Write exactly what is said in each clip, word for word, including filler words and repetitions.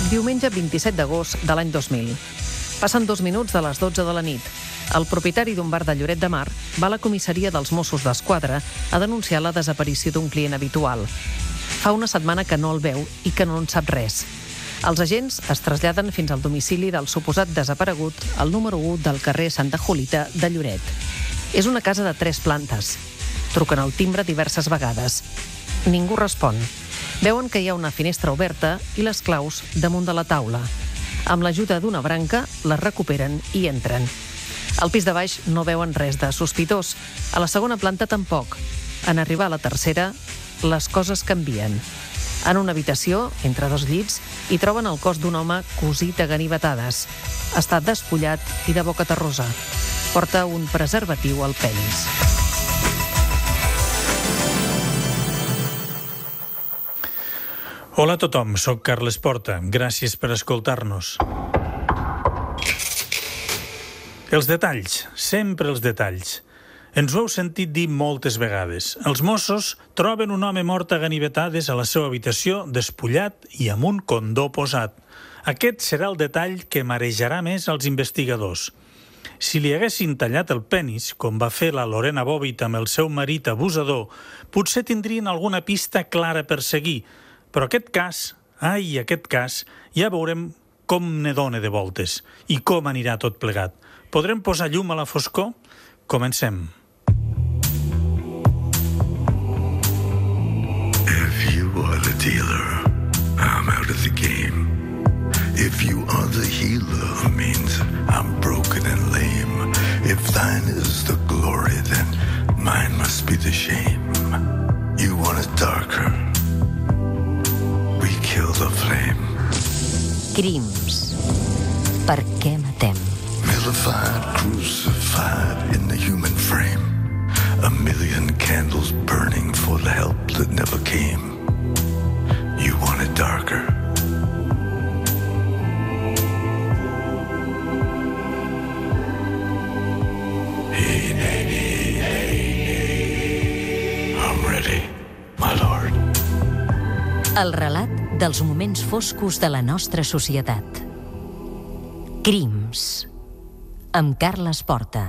Diumenge vint-i-set d'agost de l'any dos mil. Passen dos minuts de les dotze de la nit. El propietari d'un bar de Lloret de Mar va a la comissaria dels Mossos d'Esquadra a denunciar la desaparició d'un client habitual. Fa una setmana que no el veu i que no en sap res. Els agents es traslladen fins al domicili del suposat desaparegut al número u del carrer Santa Julita de Lloret. És una casa de tres plantes. Truquen al timbre diverses vegades. Ningú respon. Veuen que hi ha una finestra oberta i les claus damunt de la taula. Amb l'ajuda d'una branca, les recuperen i entren. Al pis de baix no veuen res de sospitós. A la segona planta tampoc. En arribar a la tercera, les coses canvien. En una habitació, entre dos llits, hi troben el cos d'un home cosit a ganivetades. Està despullat i de boca terrosa. Porta un preservatiu al penis. Hola a tothom, soc Carles Porta. Gràcies per escoltar-nos. Els detalls, sempre els detalls. Ens ho heu sentit dir moltes vegades. Els Mossos troben un home mort a ganivetades a la seva habitació, despullat i amb un condó posat. Aquest serà el detall que marejarà més als investigadors. Si li haguessin tallat el penis, com va fer la Lorena Bobbitt amb el seu marit abusador, potser tindrien alguna pista clara per seguir. Però aquest cas, ai, aquest cas, ja veurem com ne dona de voltes i com anirà tot plegat. Podrem posar llum a la foscor? Comencem. If you are the dealer, I'm out of the game. If you are the healer, means I'm broken and lame. If thine is the glory, then mine must be the shame. You want it darker? We kill the flame. Crims. Per què matem? Vilified, crucified in the human frame. A million candles burning for the help that never came. You want it darker? Hey, hey, hey, hey, I'm ready, my lord. El relat dels moments foscos de la nostra societat. Crims. Amb Carles Porta.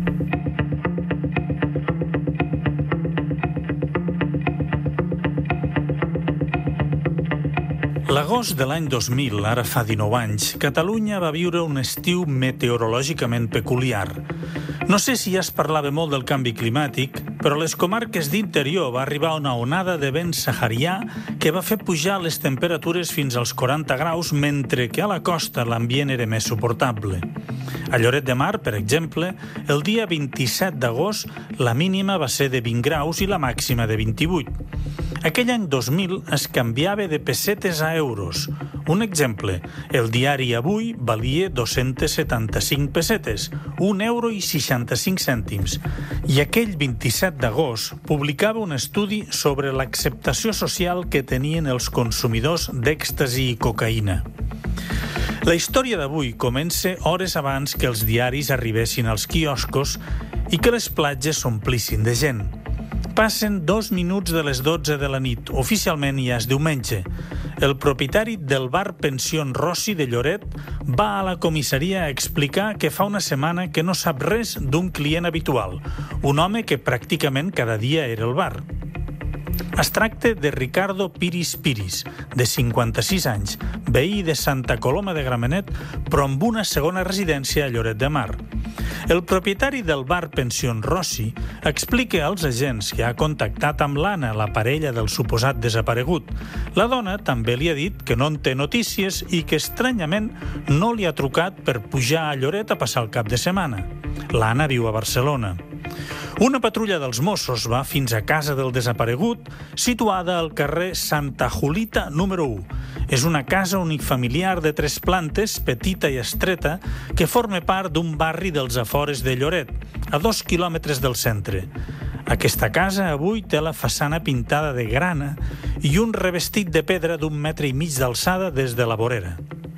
L'agost de l'any dos mil, ara fa dinou anys, Catalunya va viure un estiu meteorològicament peculiar. No sé si ja es parlava molt del canvi climàtic, però a les comarques d'interior va arribar una onada de vent saharià que va fer pujar les temperatures fins als quaranta graus, mentre que a la costa l'ambient era més suportable. A Lloret de Mar, per exemple, el dia vint-i-set d'agost la mínima va ser de vint graus i la màxima de vint-i-vuit. Aquell any dos mil es canviava de pessetes a euros. Un exemple, el diari Avui valia dos-centes setanta-cinc pessetes, un euro i seixanta-cinc cèntims. I aquell vint-i-set d'agost publicava un estudi sobre l'acceptació social que tenien els consumidors d'èxtasi i cocaïna. La història d'avui comença hores abans que els diaris arribessin als quioscos i que les platges s'omplissin de gent. Passen dos minuts de les dotze de la nit. Oficialment ja és diumenge. El propietari del bar Pension Rossi de Lloret va a la comissaria a explicar que fa una setmana que no sap res d'un client habitual, un home que pràcticament cada dia era al bar. Es tracta de Ricardo Piris Piris, de cinquanta-sis anys, veí de Santa Coloma de Gramenet, però amb una segona residència a Lloret de Mar. El propietari del bar Pension Rossi explica als agents que ha contactat amb l'Anna, la parella del suposat desaparegut. La dona també li ha dit que no en té notícies i que estranyament no li ha trucat per pujar a Lloret a passar el cap de setmana. L'Anna viu a Barcelona. Una patrulla dels Mossos va fins a casa del desaparegut, situada al carrer Santa Julita número u. És una casa unifamiliar de tres plantes, petita i estreta, que forma part d'un barri dels afores de Lloret, a dos quilòmetres del centre. Aquesta casa avui té la façana pintada de grana i un revestit de pedra d'un metre i mig d'alçada des de la vorera.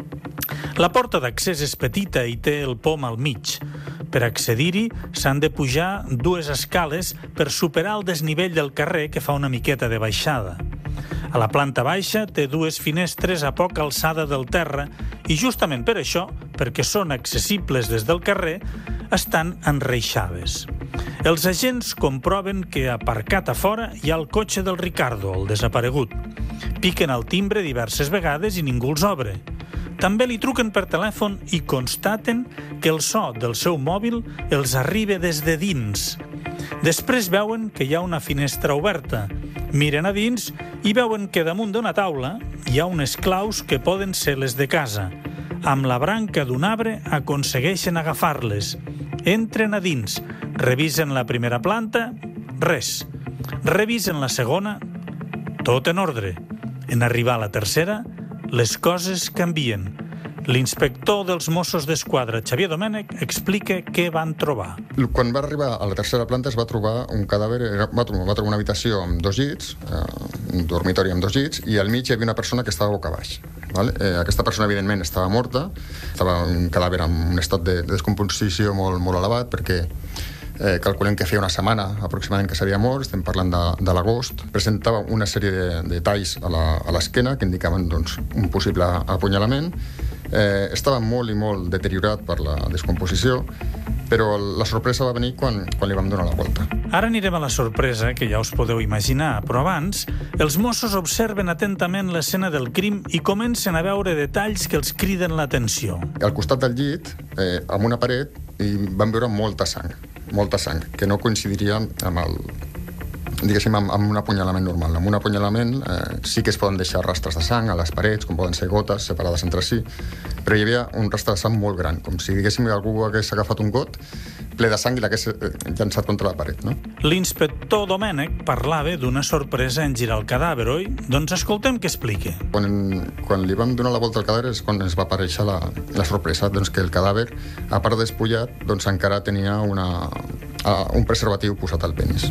La porta d'accés és petita i té el pom al mig. Per accedir-hi s'han de pujar dues escales per superar el desnivell del carrer que fa una miqueta de baixada. A la planta baixa té dues finestres a poca alçada del terra i justament per això, perquè són accessibles des del carrer, estan enreixades. Els agents comproven que aparcat a fora hi ha el cotxe del Ricardo, el desaparegut. Piquen al timbre diverses vegades i ningú els obre. També li truquen per telèfon i constaten que el so del seu mòbil els arriba des de dins. Després veuen que hi ha una finestra oberta. Miren a dins i veuen que damunt d'una taula hi ha unes claus que poden ser les de casa. Amb la branca d'un arbre aconsegueixen agafar-les. Entren a dins, revisen la primera planta, res. Revisen la segona, tot en ordre. En arribar a la tercera, les coses canvien. L'inspector dels Mossos d'Esquadra, Xavier Domènech, explica què van trobar. Quan va arribar a la tercera planta es va trobar un cadàver, va trobar, va trobar una habitació amb dos llits, eh, un dormitori amb dos llits, i al mig hi havia una persona que estava boca baix. Vale? Eh, aquesta persona, evidentment, estava morta, estava un cadàver en un estat de, de descomposició molt, molt elevat, perquè Eh, calculem que feia una setmana aproximadament que s'havia mort, estem parlant de, de l'agost. Presentava una sèrie de, de talls a l'esquena que indicaven doncs, un possible apunyalament. Eh, estava molt i molt deteriorat per la descomposició, però la sorpresa va venir quan, quan li vam donar la volta. Ara anirem a la sorpresa, que ja us podeu imaginar, però abans, els Mossos observen atentament l'escena del crim i comencen a veure detalls que els criden l'atenció. Al costat del llit, eh, amb una paret, i vam veure molta sang, molta sang, que no coincidiria amb el, diguéssim, amb, amb un apunyalament normal. Amb un apunyalament eh, sí que es poden deixar rastres de sang a les parets, com poden ser gotes separades entre si, però hi havia un rastre de sang molt gran, com si, diguéssim, algú hagués agafat un got ple de sang i l'hagués llançat contra la paret, no? L'inspector Domènech parlava d'una sorpresa en girar el cadàver, oi? Doncs escoltem què explica. Quan, quan li vam donar la volta al cadàver és quan ens va aparèixer la, la sorpresa, doncs que el cadàver, a part despullat, doncs encara tenia una, uh, un preservatiu posat al penis.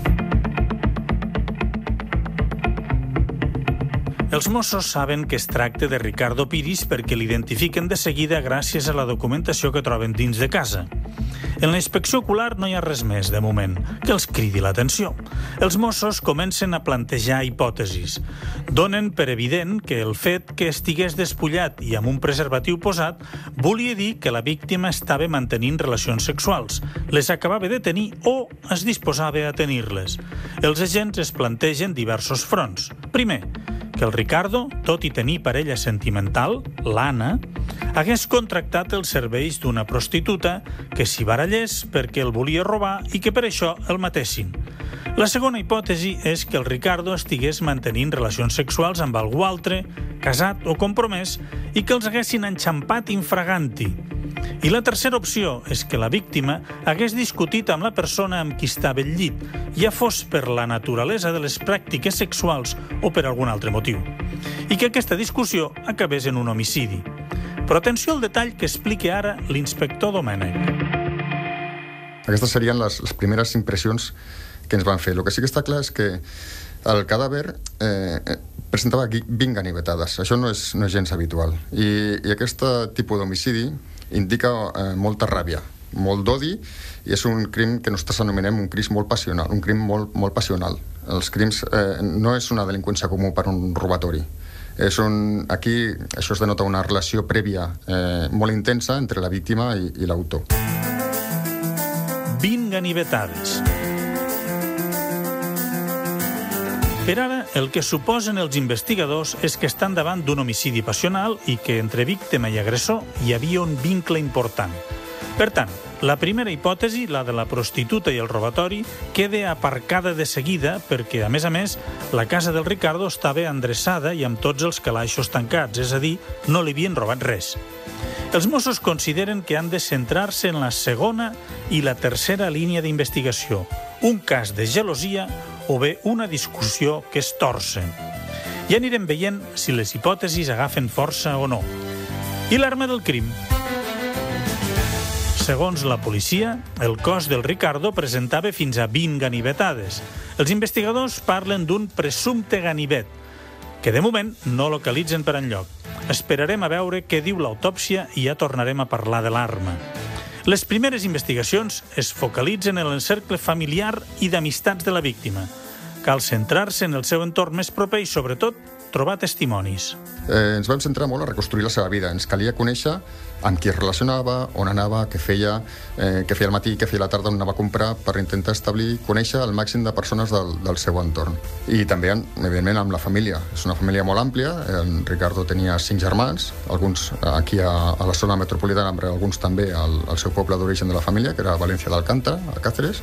Els Mossos saben que es tracta de Ricardo Piris perquè l'identifiquen de seguida gràcies a la documentació que troben dins de casa. En la inspecció ocular no hi ha res més, de moment, que els cridi l'atenció. Els Mossos comencen a plantejar hipòtesis. Donen per evident que el fet que estigués despullat i amb un preservatiu posat volia dir que la víctima estava mantenint relacions sexuals, les acabava de tenir o es disposava a tenir-les. Els agents es plantegen diversos fronts. Primer, que el Ricardo, tot i tenir parella sentimental, l'Anna, hagués contractat els serveis d'una prostituta que s'hi barallés perquè el volia robar i que per això el matessin. La segona hipòtesi és que el Ricardo estigués mantenint relacions sexuals amb algú altre, casat o compromès, i que els haguessin enxampat infraganti. I la tercera opció és que la víctima hagués discutit amb la persona amb qui estava al llit, ja fos per la naturalesa de les pràctiques sexuals o per algun altre motiu, i que aquesta discussió acabés en un homicidi. Però atenció al detall que explica ara l'inspector Domènech. Aquestes serien les, les primeres impressions que ens van fer. El que sí que està clar és que el cadàver eh, presentava vint ganivetades. Això no és, no és gens habitual. I, i aquest tipus d'homicidi indica eh, molta ràbia, molt d'odi, i és un crim que nosaltres anomenem un crim molt passional, un crim molt, molt passional. Els crims eh, no és una delinqüència comú per un robatori. És un, aquí això es denota una relació prèvia eh, molt intensa entre la víctima i, i l'autor. vint ganivetades. Per ara, el que suposen els investigadors és que estan davant d'un homicidi passional i que entre víctima i agressor hi havia un vincle important. Per tant, la primera hipòtesi, la de la prostituta i el robatori, queda aparcada de seguida perquè, a més a més, la casa del Ricardo estava endreçada i amb tots els calaixos tancats, és a dir, no li havien robat res. Els Mossos consideren que han de centrar-se en la segona i la tercera línia d'investigació, un cas de gelosia o bé una discussió que es torça. Ja anirem veient si les hipòtesis agafen força o no. I l'arma del crim? Segons la policia, el cos del Ricardo presentava fins a vint ganivetades. Els investigadors parlen d'un presumpte ganivet, que de moment no localitzen per enlloc. Esperarem a veure què diu l'autòpsia i ja tornarem a parlar de l'arma. Les primeres investigacions es focalitzen en el cercle familiar i d'amistats de la víctima. Cal centrar-se en el seu entorn més proper i, sobretot, trobar testimonis. Eh, ens vam centrar molt a reconstruir la seva vida. Ens calia conèixer amb qui es relacionava, on anava, què feia, eh, què feia al matí, què feia a la tarda, on anava a comprar, per intentar establir, conèixer el màxim de persones del, del seu entorn. I també, evidentment, amb la família. És una família molt àmplia. En Ricardo tenia cinc germans, alguns aquí a, a la zona metropolitana, però alguns també al, al seu poble d'origen de la família, que era València d'Alcántara, a Cáceres.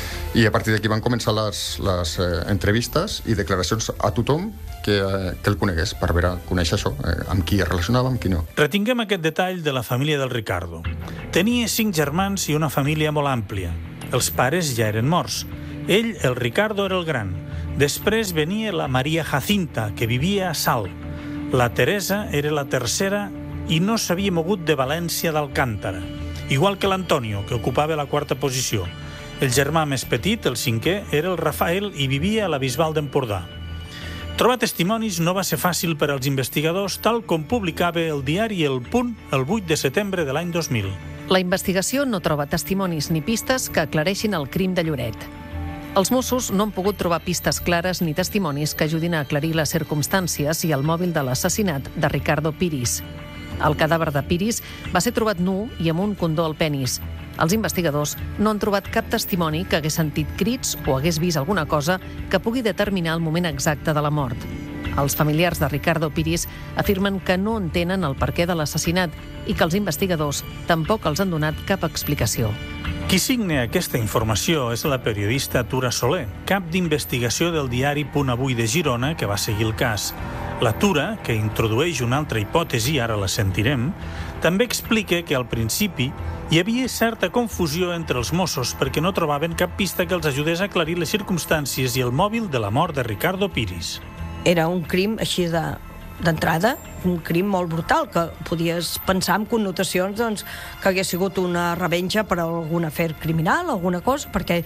I a partir d'aquí van començar les, les eh, entrevistes i declaracions a tothom que, eh, que el conegués, per veure, conèixer això, eh, amb qui es relacionava, amb qui no. Retinguem aquest detall de la família del Ricardo. Tenia cinc germans i una família molt àmplia. Els pares ja eren morts. Ell, el Ricardo, era el gran. Després venia la Maria Jacinta, que vivia a Salt. La Teresa era la tercera i no s'havia mogut de València d'Alcántara. Igual que l'Antonio, que ocupava la quarta posició. El germà més petit, el cinquè, era el Rafael i vivia a la Bisbal d'Empordà. Trobar testimonis no va ser fàcil per als investigadors, tal com publicava el diari El Punt el vuit de setembre de l'any dos mil. La investigació no troba testimonis ni pistes que aclareixin el crim de Lloret. Els Mossos no han pogut trobar pistes clares ni testimonis que ajudin a aclarir les circumstàncies i el mòbil de l'assassinat de Ricardo Piris. El cadàver de Piris va ser trobat nu i amb un condó al penis. Els investigadors no han trobat cap testimoni que hagués sentit crits o hagués vist alguna cosa que pugui determinar el moment exacte de la mort. Els familiars de Ricardo Piris afirmen que no entenen el perquè de l'assassinat i que els investigadors tampoc els han donat cap explicació. Qui signa aquesta informació és la periodista Tura Soler, cap d'investigació del diari Punt Avui de Girona, que va seguir el cas. La Tura, que introdueix una altra hipòtesi, ara la sentirem, també explica que al principi hi havia certa confusió entre els Mossos perquè no trobaven cap pista que els ajudés a aclarir les circumstàncies i el mòbil de la mort de Ricardo Piris. Era un crim així de, d'entrada, un crim molt brutal, que podies pensar en connotacions doncs, que hagués sigut una revenja per a algun afer criminal, alguna cosa, perquè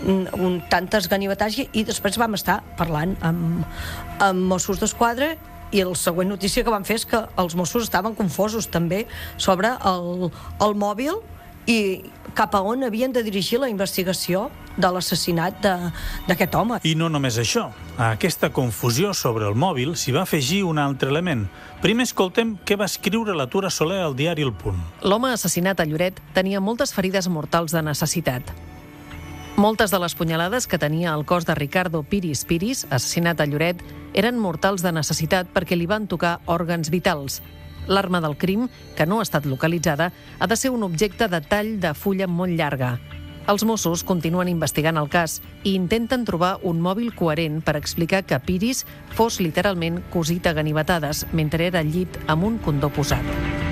un, tantes ganivetats, i després vam estar parlant amb, amb Mossos d'Esquadra, i la següent notícia que van fer és que els Mossos estaven confosos també sobre el, el mòbil i cap a on havien de dirigir la investigació de l'assassinat d'aquest home. I no només això. A aquesta confusió sobre el mòbil s'hi va afegir un altre element. Primer escoltem què va escriure la Tura Soler al diari El Punt. L'home assassinat a Lloret tenia moltes ferides mortals de necessitat. Moltes de les punyalades que tenia el cos de Ricardo Piris Piris, assassinat a Lloret, eren mortals de necessitat perquè li van tocar òrgans vitals. L'arma del crim, que no ha estat localitzada, ha de ser un objecte de tall de fulla molt llarga. Els Mossos continuen investigant el cas i intenten trobar un mòbil coherent per explicar que Piris fos literalment cosit a ganivetades mentre era al llit amb un condó posat.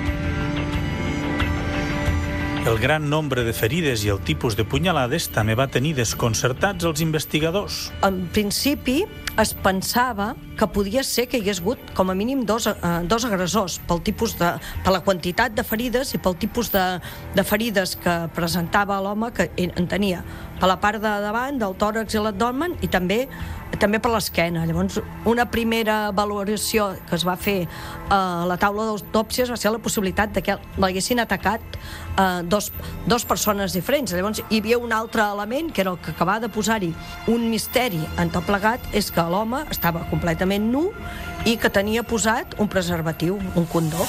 El gran nombre de ferides i el tipus de punyalades també va tenir desconcertats els investigadors. En principi es pensava que podia ser que hi hagués hagut com a mínim dos, eh, dos agressors pel tipus de, per la quantitat de ferides i pel tipus de, de ferides que presentava l'home, que en tenia per la part de davant, del tòrax i l'abdomen, i també també per l'esquena. Llavors, una primera valoració que es va fer a la taula d'autòpsies va ser la possibilitat de que l'haguessin atacat eh, dos, dos persones diferents. Llavors, hi havia un altre element, que era el que acabava de posar-hi un misteri en tot plegat, és que l'home estava completament nu i que tenia posat un preservatiu, un condó.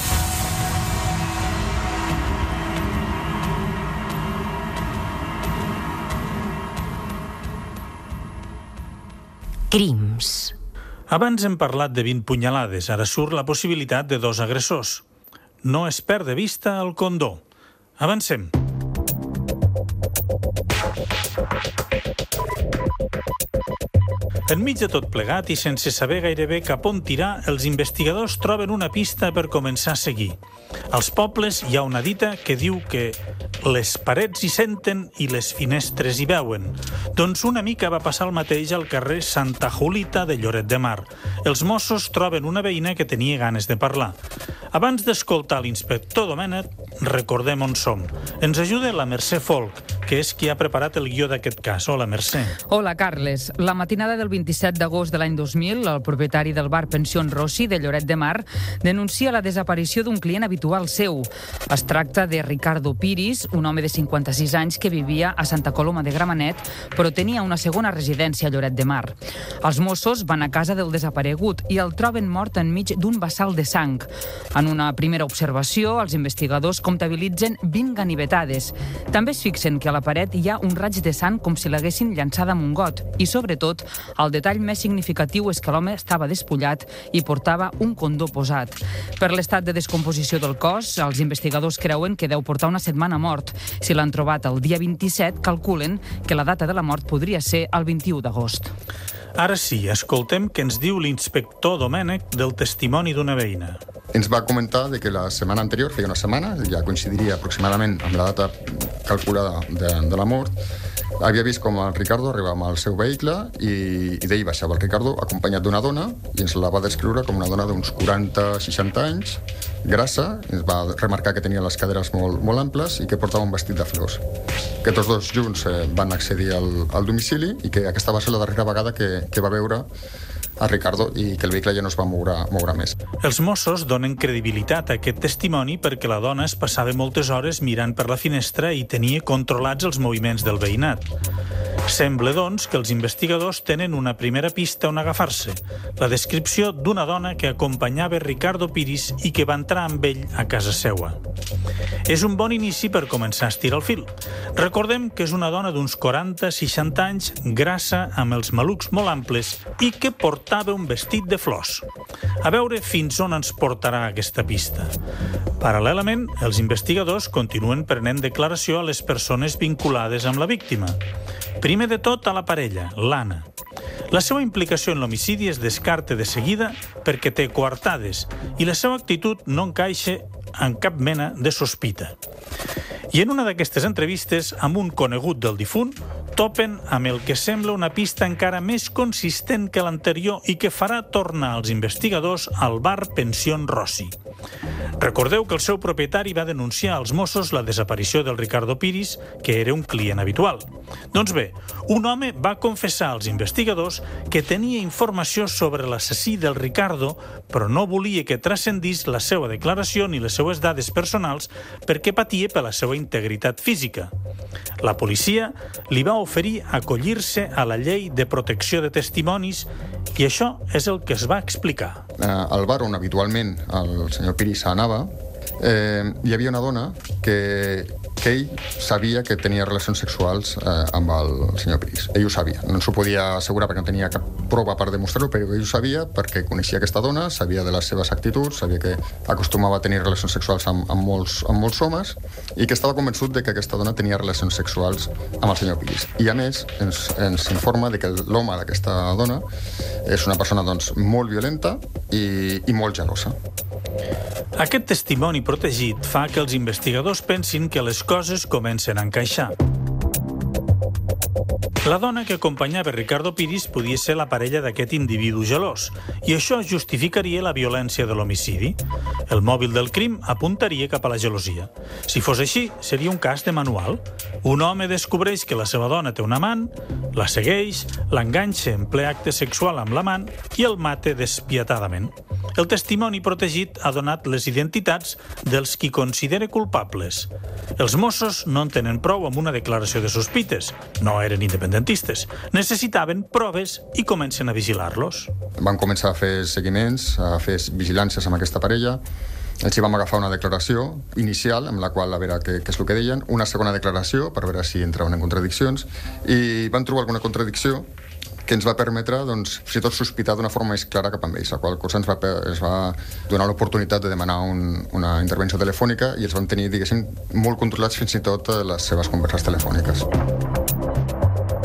Crims. Abans hem parlat de vint punyalades, ara surt la possibilitat de dos agressors. No es perd de vista el condó. Avancem. Enmig de tot plegat i sense saber gairebé cap on tirar, els investigadors troben una pista per començar a seguir. Als pobles hi ha una dita que diu que les parets hi senten i les finestres hi veuen. Doncs una mica va passar el mateix al carrer Santa Julita de Lloret de Mar. Els Mossos troben una veïna que tenia ganes de parlar. Abans d'escoltar l'inspector Domènech, recordem on som. Ens ajuda la Mercè Folk, que és qui ha preparat el guió d'aquest cas. Hola, Mercè. Hola, Carles. La matinada del vint-i-set d'agost de l'any dos mil, el propietari del bar Pension Rossi de Lloret de Mar denuncia la desaparició d'un client habitual seu. Es tracta de Ricardo Piris, un home de cinquanta-sis anys que vivia a Santa Coloma de Gramenet, però tenia una segona residència a Lloret de Mar. Els Mossos van a casa del desaparegut i el troben mort enmig d'un bassal de sang. En una primera observació, els investigadors comptabilitzen vint ganivetades. També es fixen que a la paret hi ha un raig de sang com si l'haguessin llançada amb un got i, sobretot, el detall més significatiu és que l'home estava despullat i portava un condó posat. Per l'estat de descomposició del cos, els investigadors creuen que deu portar una setmana mort. Si l'han trobat el dia vint-i-set, calculen que la data de la mort podria ser el vint-i-u d'agost. Ara sí, escoltem què ens diu l'inspector Domènech del testimoni d'una veïna. Ens va comentar de que la setmana anterior, feia una setmana, ja coincidiria aproximadament amb la data calculada de, de la mort, havia vist com el Ricardo arribava amb el seu vehicle i, i d'ell baixava el Ricardo acompanyat d'una dona i ens la va descriure com una dona d'uns quaranta seixanta anys, grassa, ens va remarcar que tenia les caderes molt, molt amples i que portava un vestit de flors. Que tots dos junts eh, van accedir al, al domicili i que aquesta va ser la darrera vegada que, que va veure a Ricardo i que el vehicle ja no es va moure, moure més. Els Mossos donen credibilitat a aquest testimoni perquè la dona es passava moltes hores mirant per la finestra i tenia controlats els moviments del veïnat. Sembla, doncs, que els investigadors tenen una primera pista on agafar-se, la descripció d'una dona que acompanyava Ricardo Piris i que va entrar amb ell a casa seua. És un bon inici per començar a estirar el fil. Recordem que és una dona d'uns quaranta seixanta anys, grassa, amb els malucs molt amples i que portava un vestit de flors. A veure fins on ens portarà aquesta pista. Paral·lelament, els investigadors continuen prenent declaració a les persones vinculades amb la víctima. Primer de tot a la parella, l'Anna. La seva implicació en l'homicidi es descarta de seguida perquè té coartades i la seva actitud no encaixa en cap mena de sospita. I en una d'aquestes entrevistes, amb un conegut del difunt, topen amb el que sembla una pista encara més consistent que l'anterior i que farà tornar els investigadors al bar Pension Rossi. Recordeu que el seu propietari va denunciar als Mossos la desaparició del Ricardo Piris, que era un client habitual. Doncs bé, un home va confessar als investigadors que tenia informació sobre l'assassí del Ricardo, però no volia que transcendís la seva declaració ni les seues dades personals perquè patia per la seva integritat física. La policia li va oferir acollir-se a la llei de protecció de testimonis i això és el que es va explicar. Eh, al bar on habitualment el senyor Piris anava, eh, hi havia una dona que, que ell sabia que tenia relacions sexuals eh, amb el senyor Piris. Ell ho sabia. No ens ho podia assegurar perquè no tenia cap prova per demostrar-ho, però ell ho sabia perquè coneixia aquesta dona, sabia de les seves actituds, sabia que acostumava a tenir relacions sexuals amb, amb, molts, amb molts homes i que estava convençut de que aquesta dona tenia relacions sexuals amb el senyor Piris. I a més ens, ens informa de que l'home d'aquesta dona és una persona doncs, molt violenta i, i molt gelosa. Aquest testimoni protegit fa que els investigadors pensin que les coses comencen a encaixar. La dona que acompanyava Ricardo Piris podia ser la parella d'aquest individu gelós, i això justificaria la violència de l'homicidi. El mòbil del crim apuntaria cap a la gelosia. Si fos així, seria un cas de manual. Un home descobreix que la seva dona té un amant, la segueix, l'enganxa en ple acte sexual amb l'amant i el mata despietadament. El testimoni protegit ha donat les identitats dels qui considera culpables. Els Mossos no en tenen prou amb una declaració de sospites. No eren independentistes. Necessitaven proves i comencen a vigilar-los. Van començar a fer seguiments, a fer vigilàncies amb aquesta parella. Els hi vam agafar una declaració inicial, amb la qual a veure què, què és el que deien, una segona declaració per veure si entraven en contradiccions, i van trobar alguna contradicció que ens va permetre, doncs, fins i tot sospitar d'una forma més clara cap amb ells, la qual cosa ens va, es va donar l'oportunitat de demanar un, una intervenció telefònica i els van tenir, diguéssim, molt controlats fins i tot les seves converses telefòniques.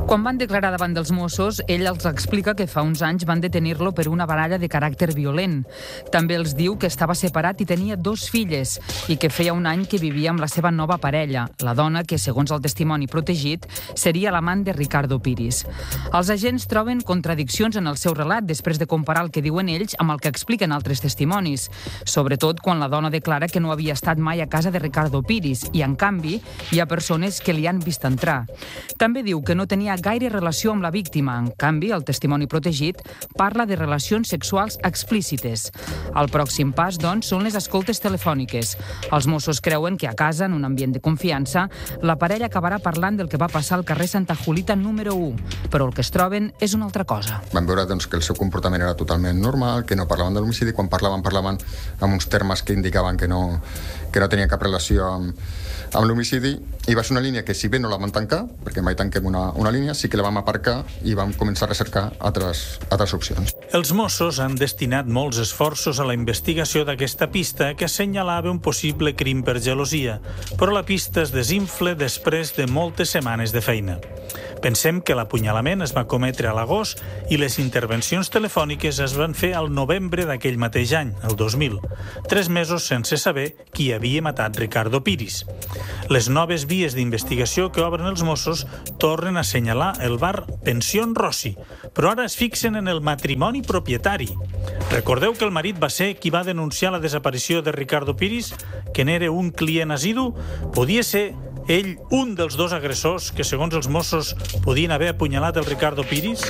Quan van declarar davant dels Mossos, ell els explica que fa uns anys van detenir-lo per una baralla de caràcter violent. També els diu que estava separat i tenia dos filles i que feia un any que vivia amb la seva nova parella, la dona que, segons el testimoni protegit, seria l'amant de Ricardo Piris. Els agents troben contradiccions en el seu relat després de comparar el que diuen ells amb el que expliquen altres testimonis, sobretot quan la dona declara que no havia estat mai a casa de Ricardo Piris i, en canvi, hi ha persones que li han vist entrar. També diu que no tenia gaire relació amb la víctima. En canvi, el testimoni protegit parla de relacions sexuals explícites. El pròxim pas, doncs, són les escoltes telefòniques. Els Mossos creuen que a casa, en un ambient de confiança, la parella acabarà parlant del que va passar al carrer Santa Julita número u, però el que es troben és una altra cosa. Van veure doncs, que el seu comportament era totalment normal, que no parlaven de l'homicidi, quan parlaven, parlaven amb uns termes que indicaven que no, que no tenien cap relació amb, amb l'homicidi, i va ser una línia que, si bé no la van tancar, perquè mai tanquem una, una línia, sí que la vam aparcar i vam començar a recercar altres, altres opcions. Els Mossos han destinat molts esforços a la investigació d'aquesta pista que assenyalava un possible crim per gelosia, però la pista es desinfla després de moltes setmanes de feina. Pensem que l'apunyalament es va cometre a l'agost i les intervencions telefòniques es van fer al novembre d'aquell mateix any, el dos mil, tres mesos sense saber qui havia matat Ricardo Piris. Les noves vies d'investigació que obren els Mossos tornen a assenyalar el bar Pensión Rossi, però ara es fixen en el matrimoni propietari. Recordeu que el marit va ser qui va denunciar la desaparició de Ricardo Piris, que n'era un client assidu? Podia ser ell un dels dos agressors que, segons els Mossos, podien haver apunyalat el Ricardo Piris?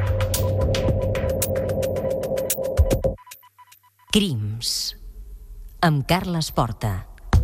Crims, amb Carles Porta.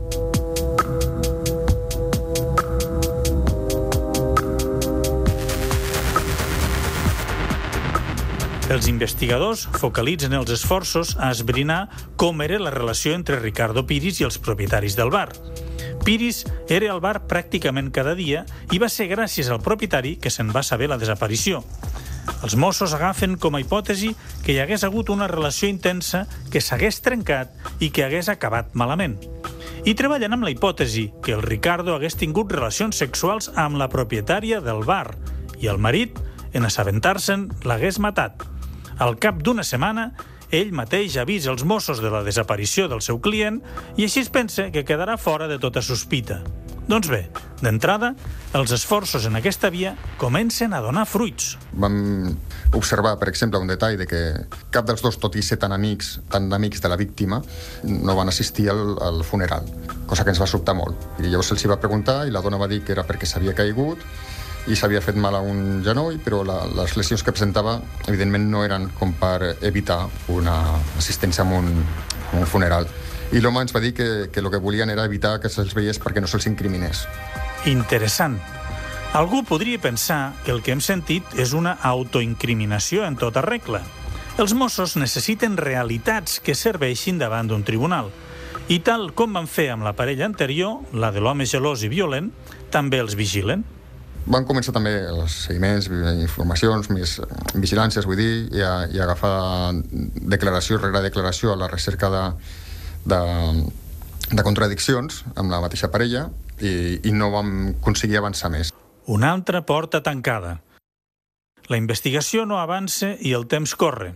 Els investigadors focalitzen els esforços a esbrinar com era la relació entre Ricardo Piris i els propietaris del bar. Piris era al bar pràcticament cada dia i va ser gràcies al propietari que se'n va saber la desaparició. Els Mossos agafen com a hipòtesi que hi hagués hagut una relació intensa que s'hagués trencat i que hagués acabat malament. I treballen amb la hipòtesi que el Ricardo hagués tingut relacions sexuals amb la propietària del bar i el marit, en assabentar-se'n, l'hagués matat. Al cap d'una setmana, ell mateix avisa els Mossos de la desaparició del seu client i així es pensa que quedarà fora de tota sospita. Doncs bé, d'entrada, els esforços en aquesta via comencen a donar fruits. Vam observar, per exemple, un detall de que cap dels dos, tot i ser tan amics, tan amics de la víctima, no van assistir al, al funeral, cosa que ens va sobtar molt. I llavors se'ls va preguntar i la dona va dir que era perquè s'havia caigut i s'havia fet mal a un genoll, però la, les lesions que presentava, evidentment, no eren com per evitar una assistència a un, a un funeral. I l'home ens va dir que, que el que volien era evitar que se'ls veiés perquè no se'ls incriminés. Interessant. Algú podria pensar que el que hem sentit és una autoincriminació en tota regla. Els Mossos necessiten realitats que serveixin davant d'un tribunal. I tal com van fer amb la parella anterior, la de l'home gelós i violent, també els vigilen. Van començar també els seguiments, informacions, més vigilàncies, vull dir, i, a, i agafar declaració rere declaració a la recerca de, de, de contradiccions amb la mateixa parella i, i no vam aconseguir avançar més. Una altra porta tancada. La investigació no avança i el temps corre.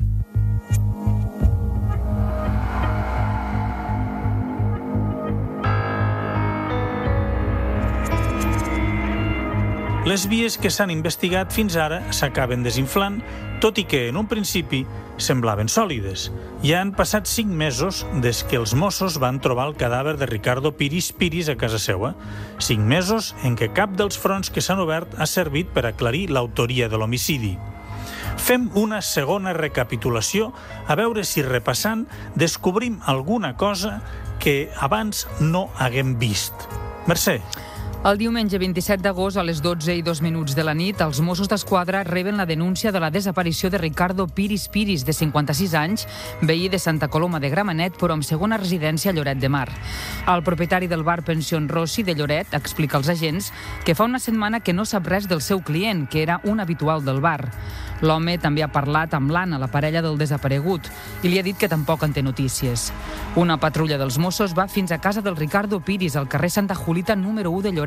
Les vies que s'han investigat fins ara s'acaben desinflant, tot i que, en un principi, semblaven sòlides. Ja han passat cinc mesos des que els Mossos van trobar el cadàver de Ricardo Piris Piris a casa seva. Cinc mesos en què cap dels fronts que s'han obert ha servit per aclarir l'autoria de l'homicidi. Fem una segona recapitulació a veure si, repassant, descobrim alguna cosa que abans no haguem vist. Mercè. El diumenge vint-i-set d'agost, a les dotze i dos minuts de la nit, els Mossos d'Esquadra reben la denúncia de la desaparició de Ricardo Piris Piris, de cinquanta-sis anys, veí de Santa Coloma de Gramenet, però amb segona residència a Lloret de Mar. El propietari del bar Pensión Rossi de Lloret explica als agents que fa una setmana que no sap res del seu client, que era un habitual del bar. L'home també ha parlat amb l'Anna, la parella del desaparegut, i li ha dit que tampoc en té notícies. Una patrulla dels Mossos va fins a casa del Ricardo Piris, al carrer Santa Julita número u de Lloret.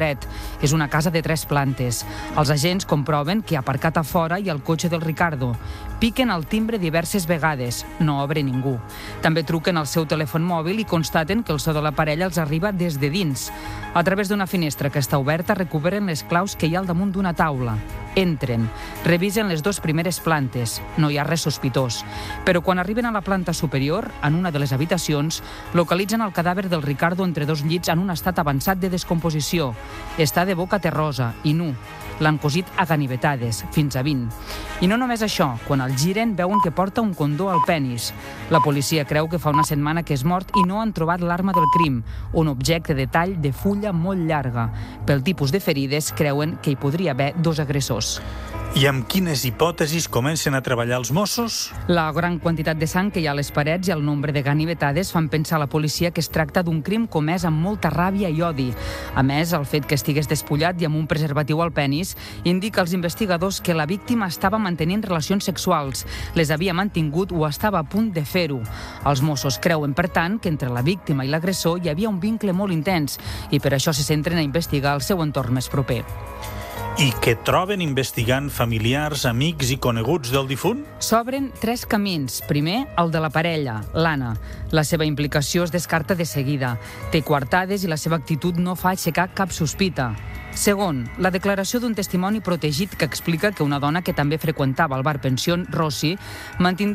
Lloret. És una casa de tres plantes. Els agents comproven que ha aparcat a fora i el cotxe del Ricardo. Piquen al timbre diverses vegades. No obre ningú. També truquen al seu telèfon mòbil i constaten que el so de la parella els arriba des de dins. A través d'una finestra que està oberta recuperen les claus que hi ha al damunt d'una taula. Entren, revisen les dues primeres plantes. No hi ha res sospitós. Però quan arriben a la planta superior, en una de les habitacions, localitzen el cadàver del Ricardo entre dos llits en un estat avançat de descomposició. Està de boca terrosa i nu. L'han cosit a ganivetades, fins a vint. I no només això, quan el giren veuen que porta un condó al penis. La policia creu que fa una setmana que és mort i no han trobat l'arma del crim, un objecte de tall de fulla molt llarga. Pel tipus de ferides, creuen que hi podria haver dos agressors. I amb quines hipòtesis comencen a treballar els Mossos? La gran quantitat de sang que hi ha a les parets i el nombre de ganivetades fan pensar a la policia que es tracta d'un crim comès amb molta ràbia i odi. A més, el fet que estigués despullat i amb un preservatiu al penis indica als investigadors que la víctima estava mantenint relacions sexuals, les havia mantingut o estava a punt de fer-ho. Els Mossos creuen, per tant, que entre la víctima i l'agressor hi havia un vincle molt intens i per això se centren a investigar el seu entorn més proper. I què troben investigant familiars, amics i coneguts del difunt? S'obren tres camins. Primer, el de la parella, l'Anna. La seva implicació es descarta de seguida. Té coartades i la seva actitud no fa aixecar cap sospita. Segon, la declaració d'un testimoni protegit que explica que una dona que també freqüentava el bar Pensión Rossi mantindria